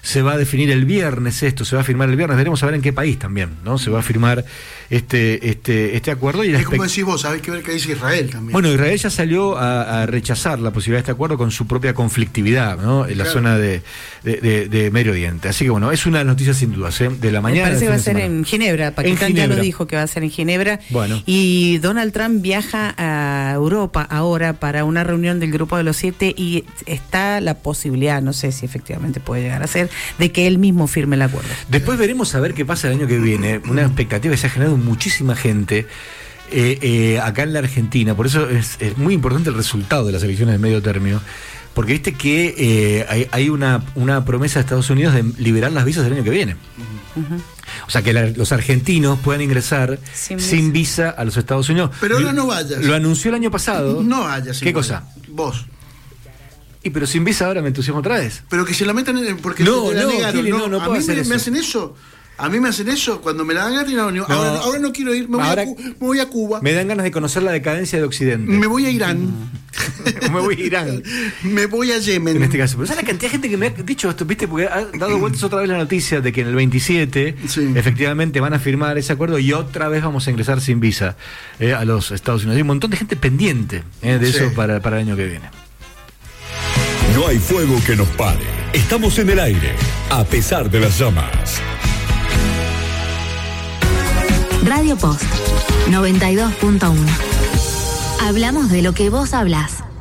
se va a definir el viernes esto, se va a firmar el viernes, veremos a ver en qué país también, ¿no? Se va a firmar este acuerdo. Y es como decís vos, sabés que ver qué dice Israel también. Bueno, Israel ya salió a rechazar la posibilidad de este acuerdo con su propia conflictividad, ¿no? En la zona de Medio Oriente. Así que bueno, es una de las noticias sin dudas, de la mañana. Me parece que va a ser en Ginebra. Pakistán ya lo dijo que va a ser en Ginebra. Bueno. Y Donald Trump viaja a Europa ahora para una reunión del Grupo de los 7 y está la posibilidad, no sé si efectivamente puede llegar a ser, de que él mismo firme el acuerdo. Después veremos a ver qué pasa el año que viene. Una expectativa que se ha generado muchísima gente acá en la Argentina. Por eso es muy importante el resultado de las elecciones de medio término. Porque viste que hay una promesa de Estados Unidos de liberar las visas el año que viene. Uh-huh. O sea, que los argentinos puedan ingresar sin visa a los Estados Unidos. Pero ahora no vayas. Lo anunció el año pasado. No vayas. ¿Qué cosa? Vos. Y pero sin visa ahora me entusiasmo otra vez. Pero que se la metan porque no negaron. No a mí me hacen eso. A mí me hacen eso cuando me la dan ganas. Ahora no quiero ir, me voy a Cuba. Me dan ganas de conocer la decadencia de Occidente. Me voy a Irán. Me voy a Irán. Me voy a Yemen. En este caso. Pero ¿sabes la cantidad de gente que me ha dicho esto? ¿Viste? Porque ha dado vueltas otra vez la noticia de que en el 27 efectivamente van a firmar ese acuerdo y otra vez vamos a ingresar sin visa a los Estados Unidos. Hay un montón de gente pendiente de eso para el año que viene. No hay fuego que nos pare. Estamos en el aire, a pesar de las llamas. Radio Post 92.1. Hablamos de lo que vos hablás.